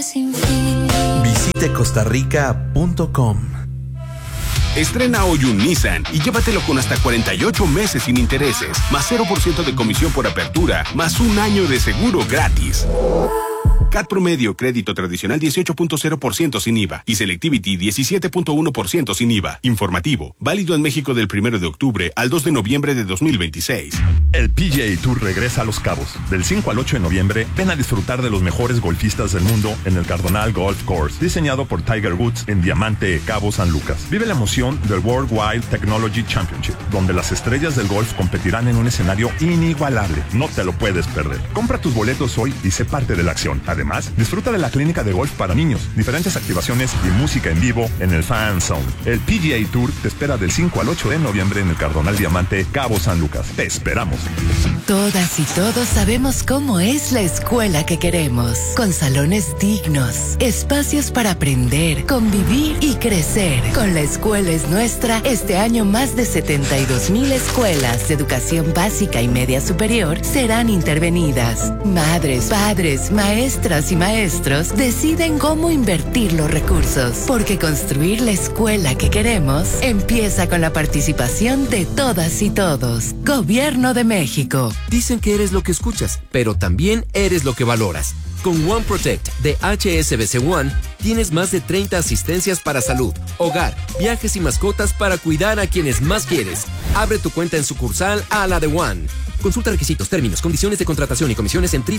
Visite costarrica.com. Estrena hoy un Nissan y llévatelo con hasta 48 meses sin intereses, más 0% de comisión por apertura, más un año de seguro gratis. CAT promedio, crédito tradicional 18.0% sin IVA y Selectivity 17.1% sin IVA. Informativo, válido en México del 1 de octubre al 2 de noviembre de 2026. El PGA Tour regresa a Los Cabos. Del 5 al 8 de noviembre, ven a disfrutar de los mejores golfistas del mundo en el Cardonal Golf Course, diseñado por Tiger Woods en Diamante, Cabo San Lucas. Vive la emoción del World Wide Technology Championship, donde las estrellas del golf competirán en un escenario inigualable. No te lo puedes perder. Compra tus boletos hoy y sé parte de la acción. Además, disfruta de la clínica de golf para niños, diferentes activaciones y música en vivo en el Fan Zone. El PGA Tour te espera del 5 al 8 de noviembre en el Cardonal Diamante, Cabo San Lucas. Te esperamos. Todas y todos sabemos cómo es la escuela que queremos, con salones dignos, espacios para aprender, convivir y crecer. Con La Escuela es Nuestra, este año más de 72,000 escuelas de educación básica y media superior serán intervenidas. Madres, padres, maestras y maestros deciden cómo invertir los recursos, porque construir la escuela que queremos empieza con la participación de todas y todos. Gobierno de México. Dicen que eres lo que escuchas, pero también eres lo que valoras. Con One Protect de HSBC One, tienes más de 30 asistencias para salud, hogar, viajes y mascotas para cuidar a quienes más quieres. Abre tu cuenta en sucursal a la de One. Consulta requisitos, términos, condiciones de contratación y comisiones en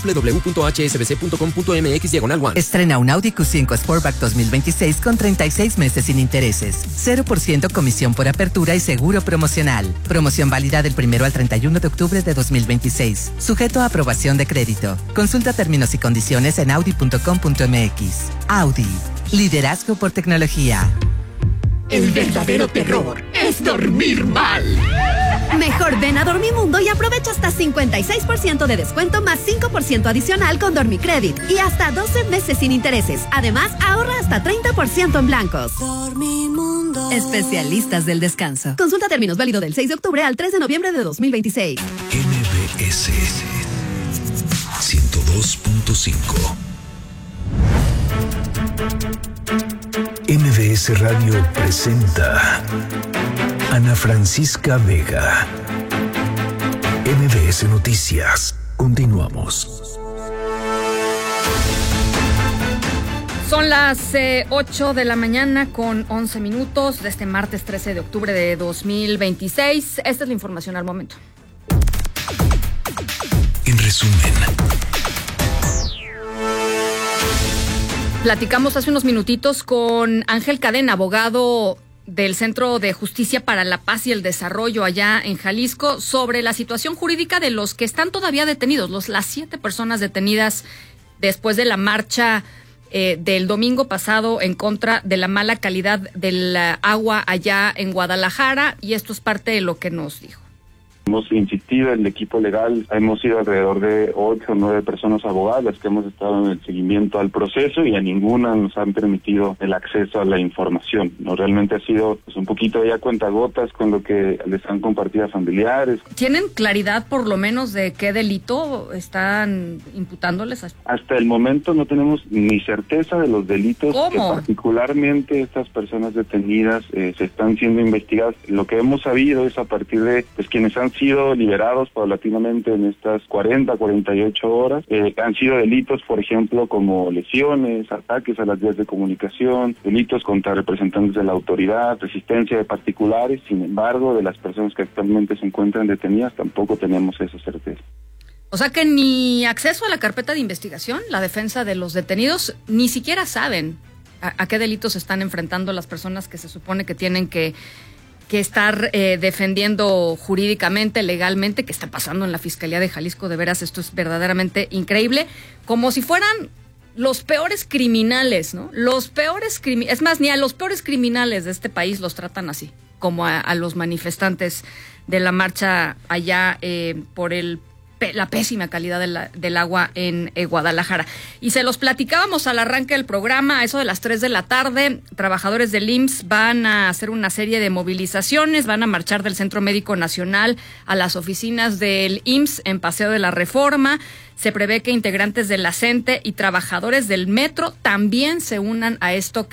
www.hsbc.com.mx/One. Estrena un Audi Q5 Sportback 2026 con 36 meses sin intereses. 0% comisión por apertura y seguro promocional. Promoción válida del 1 al 31 de octubre de 2026. Sujeto a aprobación de crédito. Consulta términos y condiciones en audi.com.mx. Audi. Liderazgo por tecnología. El verdadero terror es dormir mal. Mejor ven a Dormimundo y aprovecha hasta 56% de descuento más 5% adicional con Dormicredit y hasta 12 meses sin intereses. Además, ahorra hasta 30% en blancos. Dormimundo. Especialistas del descanso. Consulta términos, válido del 6 de octubre al 3 de noviembre de 2026. MBS 102.5. MBS Radio presenta Ana Francisca Vega. MBS Noticias. Continuamos. Son las 8 de la mañana con 11 minutos de este martes 13 de octubre de 2026. Esta es la información al momento. En resumen. Platicamos hace unos minutitos con Ángel Cadena, abogado del Centro de Justicia para la Paz y el Desarrollo allá en Jalisco, sobre la situación jurídica de los que están todavía detenidos, las 7 personas detenidas después de la marcha del domingo pasado en contra de la mala calidad del agua allá en Guadalajara, y esto es parte de lo que nos dijo. Hemos insistido en el equipo legal, hemos sido alrededor de 8 o 9 personas abogadas las que hemos estado en el seguimiento al proceso y a ninguna nos han permitido el acceso a la información. No, realmente ha sido un poquito ya cuentagotas con lo que les han compartido a familiares. ¿Tienen claridad por lo menos de qué delito están imputándoles? Hasta el momento no tenemos ni certeza de los delitos. ¿Cómo? Que particularmente estas personas detenidas se están siendo investigadas. Lo que hemos sabido es a partir de quienes han sido liberados paulatinamente en estas 48 horas. Han sido delitos, por ejemplo, como lesiones, ataques a las vías de comunicación, delitos contra representantes de la autoridad, resistencia de particulares. Sin embargo, de las personas que actualmente se encuentran detenidas, tampoco tenemos esa certeza. O sea que ni acceso a la carpeta de investigación, la defensa de los detenidos, ni siquiera saben a qué delitos están enfrentando las personas que se supone que tienen que estar defendiendo jurídicamente, legalmente. ¿Qué está pasando en la Fiscalía de Jalisco? De veras, esto es verdaderamente increíble. Como si fueran los peores criminales, ¿no? Es más, ni a los peores criminales de este país los tratan así, como a los manifestantes de la marcha allá por el la pésima calidad del agua en Guadalajara. Y se los platicábamos al arranque del programa, a eso de las 3 de la tarde, trabajadores del IMSS van a hacer una serie de movilizaciones, van a marchar del Centro Médico Nacional a las oficinas del IMSS en Paseo de la Reforma. Se prevé que integrantes de la CENTE y trabajadores del metro también se unan a esto